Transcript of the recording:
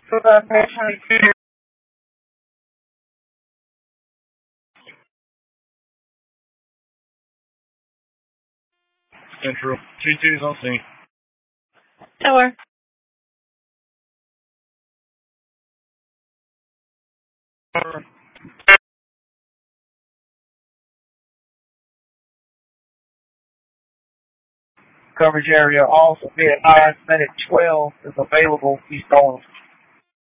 Central. 2-2's on scene. Tower. Coverage area also be advised. Medic 12 is available. He's calling